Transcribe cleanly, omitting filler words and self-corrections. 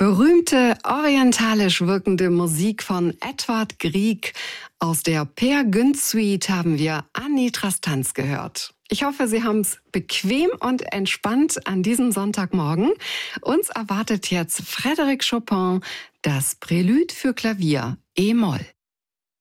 Berühmte orientalisch wirkende Musik von Edvard Grieg. Aus der Peer Gynt Suite haben wir Anitra Stanz gehört. Ich hoffe, Sie haben es bequem und entspannt an diesem Sonntagmorgen. Uns erwartet jetzt Frédéric Chopin, das Prälude für Klavier E-Moll.